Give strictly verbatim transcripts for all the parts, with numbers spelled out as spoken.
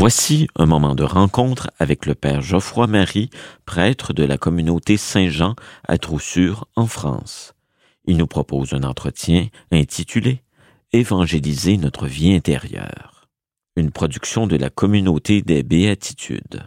Voici un moment de rencontre avec le père Geoffroy Marie, prêtre de la communauté Saint-Jean à Troussure, en France. Il nous propose un entretien intitulé « Évangéliser notre vie intérieure », une production de la communauté des Béatitudes.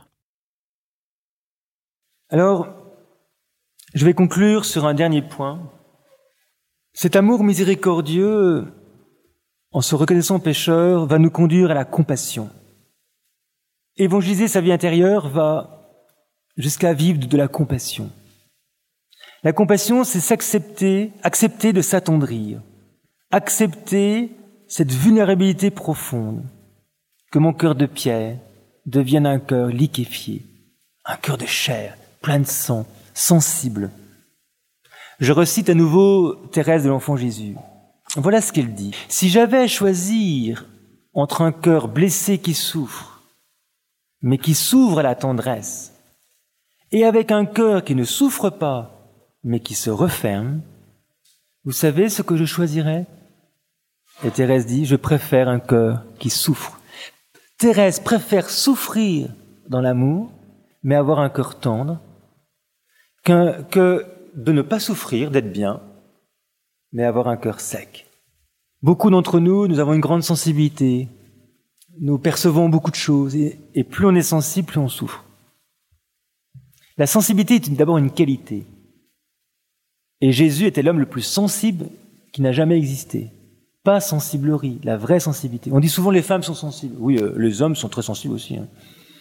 Alors, je vais conclure sur un dernier point. Cet amour miséricordieux, en se reconnaissant pécheur, va nous conduire à la compassion. Évangéliser sa vie intérieure va jusqu'à vivre de la compassion. La compassion, c'est s'accepter, accepter de s'attendrir, accepter cette vulnérabilité profonde, que mon cœur de pierre devienne un cœur liquéfié, un cœur de chair, plein de sang, sensible. Je recite à nouveau Thérèse de l'Enfant Jésus. Voilà ce qu'elle dit. « Si j'avais à choisir entre un cœur blessé qui souffre, mais qui s'ouvre à la tendresse, et avec un cœur qui ne souffre pas, mais qui se referme, vous savez ce que je choisirais ?» Et Thérèse dit, « Je préfère un cœur qui souffre. » Thérèse préfère souffrir dans l'amour, mais avoir un cœur tendre, qu'un, que de ne pas souffrir, d'être bien, mais avoir un cœur sec. Beaucoup d'entre nous, nous avons une grande sensibilité. Nous percevons beaucoup de choses, et, et plus on est sensible, plus on souffre. La sensibilité est d'abord une qualité. Et Jésus était l'homme le plus sensible qui n'a jamais existé. Pas sensiblerie, la vraie sensibilité. On dit souvent les femmes sont sensibles. Oui, euh, les hommes sont très sensibles aussi. Hein.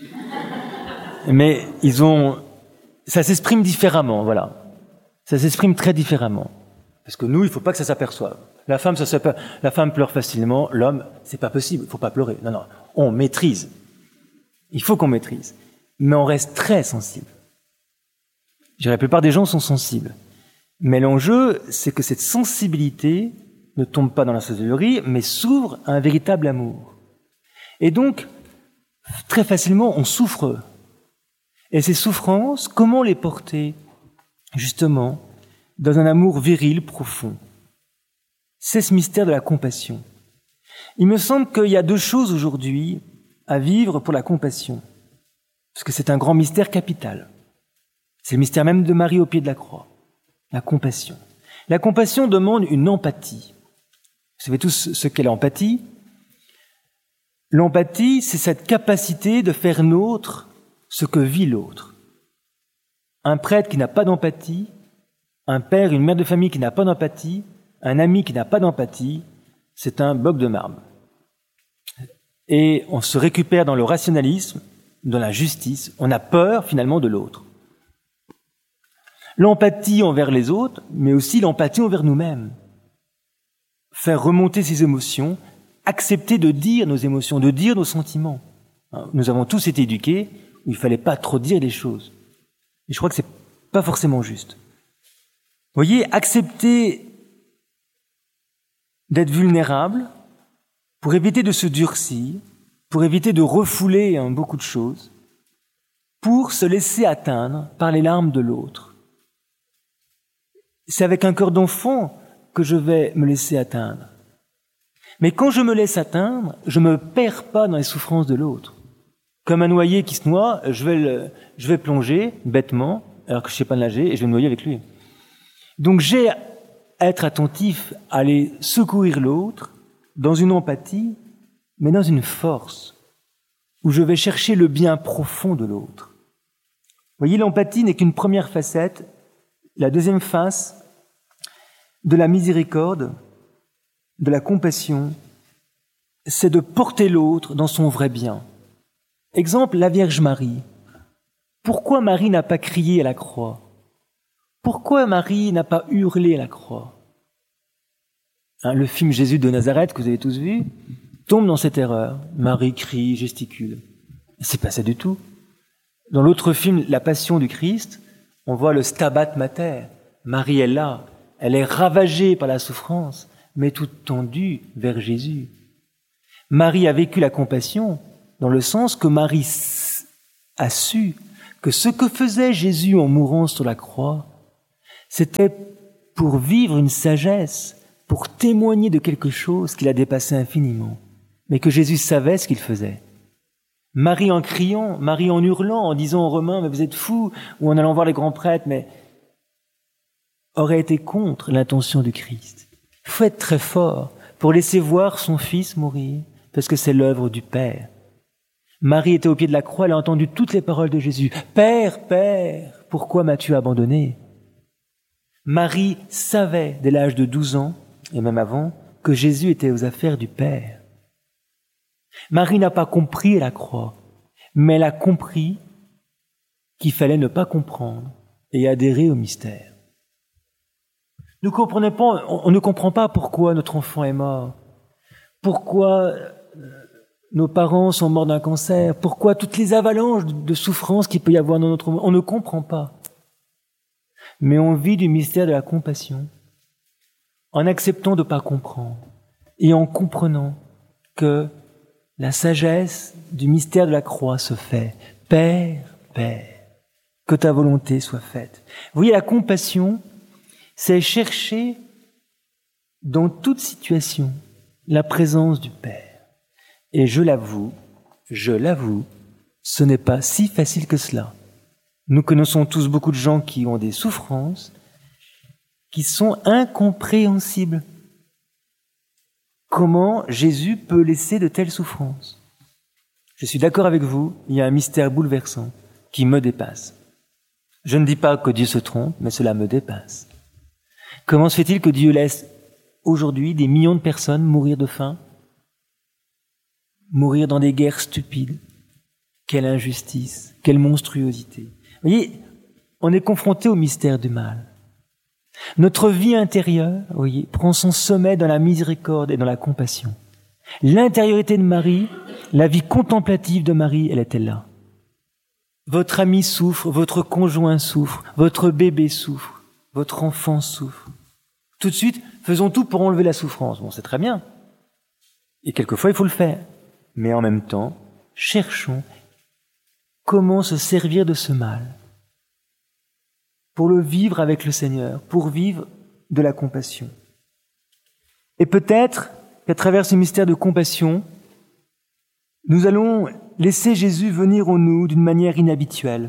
Mais ils ont, ça s'exprime différemment, voilà. Ça s'exprime très différemment. Parce que nous, il ne faut pas que ça s'aperçoive. La femme, ça s'aperçoit. La femme pleure facilement. L'homme, c'est pas possible. Il ne faut pas pleurer. Non, non. On maîtrise. Il faut qu'on maîtrise. Mais on reste très sensible. Je dirais, la plupart des gens sont sensibles. Mais l'enjeu, c'est que cette sensibilité ne tombe pas dans la sorcellerie, mais s'ouvre à un véritable amour. Et donc, très facilement, on souffre. Et ces souffrances, comment les porter, justement, dans un amour viril profond? C'est ce mystère de la compassion. Il me semble qu'il y a deux choses aujourd'hui à vivre pour la compassion, parce que c'est un grand mystère capital. C'est le mystère même de Marie au pied de la croix, la compassion. La compassion demande une empathie. Vous savez tous ce qu'est l'empathie. L'empathie, c'est cette capacité de faire nôtre ce que vit l'autre. Un prêtre qui n'a pas d'empathie, un père, une mère de famille qui n'a pas d'empathie, un ami qui n'a pas d'empathie, c'est un bloc de marbre. Et on se récupère dans le rationalisme, dans la justice. On a peur finalement de l'autre. L'empathie envers les autres, mais aussi l'empathie envers nous-mêmes. Faire remonter ses émotions, accepter de dire nos émotions, de dire nos sentiments. Nous avons tous été éduqués où il ne fallait pas trop dire les choses. Et je crois que ce n'est pas forcément juste. Vous voyez, accepter d'être vulnérable pour éviter de se durcir, pour éviter de refouler hein, beaucoup de choses, pour se laisser atteindre par les larmes de l'autre. C'est avec un cœur d'enfant que je vais me laisser atteindre. Mais quand je me laisse atteindre, je ne me perds pas dans les souffrances de l'autre. Comme un noyé qui se noie, je vais, le, je vais plonger bêtement, alors que je ne sais pas nager, et je vais me noyer avec lui. Donc j'ai à être attentif à aller secourir l'autre dans une empathie, mais dans une force, où je vais chercher le bien profond de l'autre. Vous voyez, l'empathie n'est qu'une première facette. La deuxième face de la miséricorde, de la compassion, c'est de porter l'autre dans son vrai bien. Exemple, la Vierge Marie. Pourquoi Marie n'a pas crié à la croix? Pourquoi Marie n'a pas hurlé à la croix? Hein, le film Jésus de Nazareth, que vous avez tous vu, tombe dans cette erreur. Marie crie, gesticule. C'est pas ça du tout. Dans l'autre film, La Passion du Christ, on voit le Stabat Mater. Marie est là. Elle est ravagée par la souffrance, mais toute tendue vers Jésus. Marie a vécu la compassion dans le sens que Marie a su que ce que faisait Jésus en mourant sur la croix, c'était pour vivre une sagesse, pour témoigner de quelque chose qui l'a dépassé infiniment, mais que Jésus savait ce qu'il faisait. Marie en criant, Marie en hurlant, en disant aux Romains, mais vous êtes fous, ou en allant voir les grands prêtres, mais aurait été contre l'intention du Christ. Il faut être très fort pour laisser voir son fils mourir, parce que c'est l'œuvre du Père. Marie était au pied de la croix, elle a entendu toutes les paroles de Jésus. « Père, Père, pourquoi m'as-tu abandonné ?» Marie savait, dès l'âge de douze ans, et même avant, que Jésus était aux affaires du Père. Marie n'a pas compris à la croix, mais elle a compris qu'il fallait ne pas comprendre et adhérer au mystère. Nous comprenons pas, on ne comprend pas pourquoi notre enfant est mort, pourquoi nos parents sont morts d'un cancer, pourquoi toutes les avalanches de souffrances qu'il peut y avoir dans notre monde. On ne comprend pas. Mais on vit du mystère de la compassion en acceptant de ne pas comprendre et en comprenant que la sagesse du mystère de la croix se fait. Père, Père, que ta volonté soit faite. Vous voyez, la compassion, c'est chercher dans toute situation la présence du Père. Et je l'avoue, je l'avoue, ce n'est pas si facile que cela. Nous connaissons tous beaucoup de gens qui ont des souffrances qui sont incompréhensibles. Comment Jésus peut laisser de telles souffrances? Je suis d'accord avec vous, il y a un mystère bouleversant qui me dépasse. Je ne dis pas que Dieu se trompe, mais cela me dépasse. Comment se fait-il que Dieu laisse aujourd'hui des millions de personnes mourir de faim, mourir dans des guerres stupides? Quelle injustice, quelle monstruosité. Vous voyez, on est confronté au mystère du mal. Notre vie intérieure, vous voyez, prend son sommet dans la miséricorde et dans la compassion. L'intériorité de Marie, la vie contemplative de Marie, elle était là. Votre ami souffre, votre conjoint souffre, votre bébé souffre, votre enfant souffre. Tout de suite, faisons tout pour enlever la souffrance. Bon, c'est très bien. Et quelquefois, il faut le faire. Mais en même temps, cherchons comment se servir de ce mal pour le vivre avec le Seigneur, pour vivre de la compassion. Et peut-être qu'à travers ce mystère de compassion, nous allons laisser Jésus venir en nous d'une manière inhabituelle.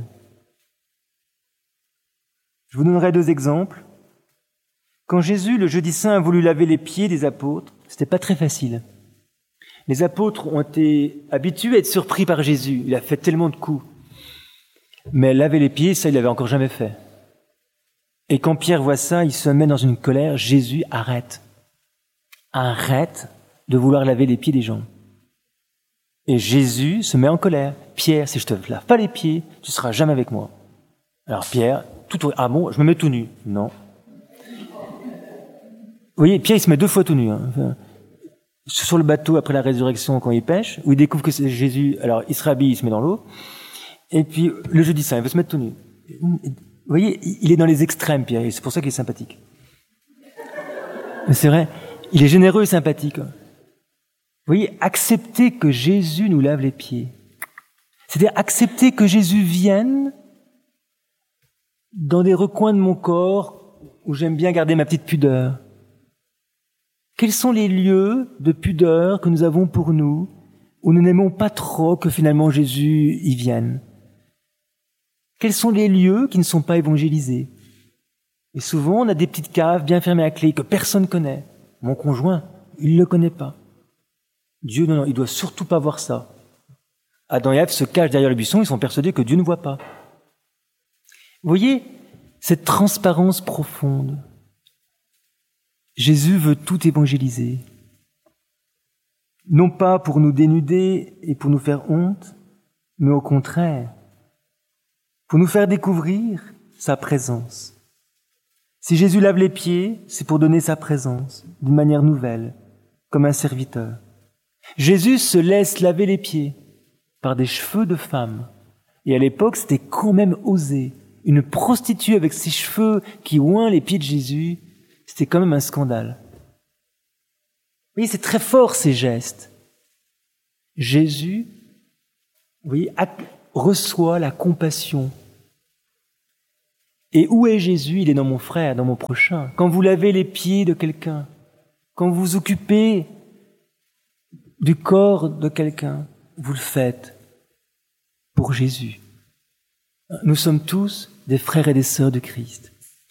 Je vous donnerai deux exemples. Quand Jésus, le jeudi saint, a voulu laver les pieds des apôtres, c'était pas très facile. Les apôtres ont été habitués à être surpris par Jésus. Il a fait tellement de coups. Mais laver les pieds, ça, il l'avait encore jamais fait. Et quand Pierre voit ça, il se met dans une colère. Jésus, arrête. Arrête de vouloir laver les pieds des gens. Et Jésus se met en colère. Pierre, si je te lave pas les pieds, tu seras jamais avec moi. Alors Pierre, tout, ah bon, je me mets tout nu. Non. Vous voyez, Pierre, il se met deux fois tout nu. Hein. Sur le bateau après la résurrection, quand il pêche, où il découvre que c'est Jésus, alors il se rhabille, il se met dans l'eau. Et puis, le jeudi saint, il veut se mettre tout nu. Vous voyez, il est dans les extrêmes, Pierre, et c'est pour ça qu'il est sympathique. Mais c'est vrai, il est généreux et sympathique. Vous voyez, accepter que Jésus nous lave les pieds. C'est-à-dire accepter que Jésus vienne dans des recoins de mon corps où j'aime bien garder ma petite pudeur. Quels sont les lieux de pudeur que nous avons pour nous, où nous n'aimons pas trop que finalement Jésus y vienne? Quels sont les lieux qui ne sont pas évangélisés? Et souvent, on a des petites caves bien fermées à clé que personne ne connaît. Mon conjoint, il ne le connaît pas. Dieu, non, non, il doit surtout pas voir ça. Adam et Ève se cachent derrière le buisson, ils sont persuadés que Dieu ne voit pas. Vous voyez, cette transparence profonde. Jésus veut tout évangéliser. Non pas pour nous dénuder et pour nous faire honte, mais au contraire, pour nous faire découvrir sa présence. Si Jésus lave les pieds, c'est pour donner sa présence d'une manière nouvelle, comme un serviteur. Jésus se laisse laver les pieds par des cheveux de femme. Et à l'époque, c'était quand même osé. Une prostituée avec ses cheveux qui oint les pieds de Jésus, c'était quand même un scandale. Vous voyez, c'est très fort ces gestes. Jésus, vous voyez, reçoit la compassion. Et où est Jésus? Il est dans mon frère, dans mon prochain. Quand vous lavez les pieds de quelqu'un, quand vous vous occupez du corps de quelqu'un, vous le faites pour Jésus. Nous sommes tous des frères et des sœurs de Christ.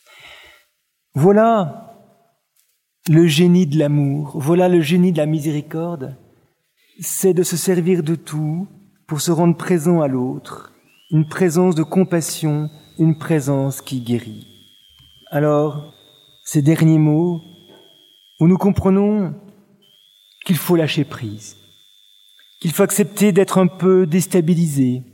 Voilà le génie de l'amour, voilà le génie de la miséricorde, c'est de se servir de tout pour se rendre présent à l'autre, une présence de compassion, une présence qui guérit. Alors, ces derniers mots où nous comprenons qu'il faut lâcher prise, qu'il faut accepter d'être un peu déstabilisé,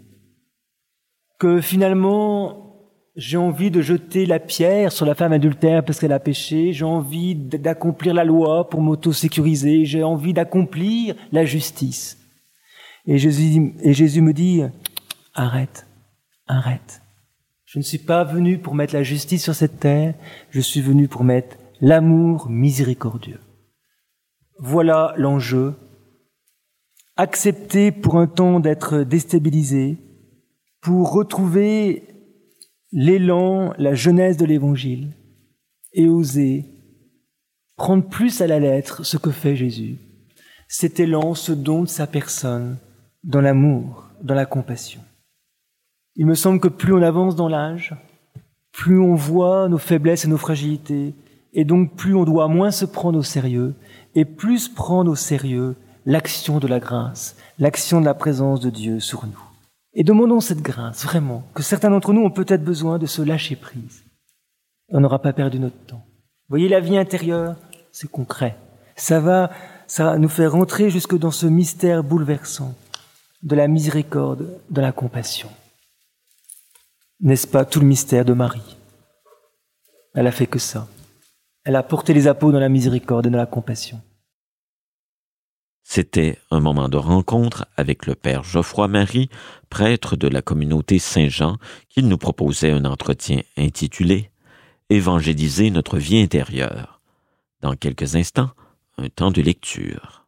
que finalement j'ai envie de jeter la pierre sur la femme adultère parce qu'elle a péché, j'ai envie d'accomplir la loi pour m'auto-sécuriser, j'ai envie d'accomplir la justice. Et Jésus, et Jésus me dit, arrête, arrête. Je ne suis pas venu pour mettre la justice sur cette terre, je suis venu pour mettre l'amour miséricordieux. Voilà l'enjeu. Accepter pour un temps d'être déstabilisé, pour retrouver l'élan, la jeunesse de l'Évangile, et oser prendre plus à la lettre ce que fait Jésus, cet élan, ce don de sa personne, dans l'amour, dans la compassion. Il me semble que plus on avance dans l'âge, plus on voit nos faiblesses et nos fragilités, et donc plus on doit moins se prendre au sérieux, et plus prendre au sérieux l'action de la grâce, l'action de la présence de Dieu sur nous. Et demandons cette grâce, vraiment, que certains d'entre nous ont peut-être besoin de se lâcher prise. On n'aura pas perdu notre temps. Vous voyez, la vie intérieure, c'est concret. Ça va, ça va nous faire rentrer jusque dans ce mystère bouleversant de la miséricorde, de la compassion. N'est-ce pas tout le mystère de Marie? Elle a fait que ça. Elle a porté les apôtres dans la miséricorde et dans la compassion. C'était un moment de rencontre avec le père Geoffroy Marie, prêtre de la communauté Saint-Jean, qui nous proposait un entretien intitulé « Évangéliser notre vie intérieure ». Dans quelques instants, un temps de lecture.